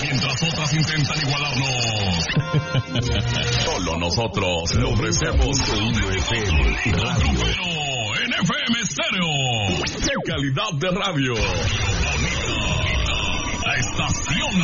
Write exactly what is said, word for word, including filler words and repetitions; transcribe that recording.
mientras otras intentan igualarnos. Solo nosotros lo ofrecemos con F M Radio. En F M Stereo. ¡Qué calidad de radio! La estación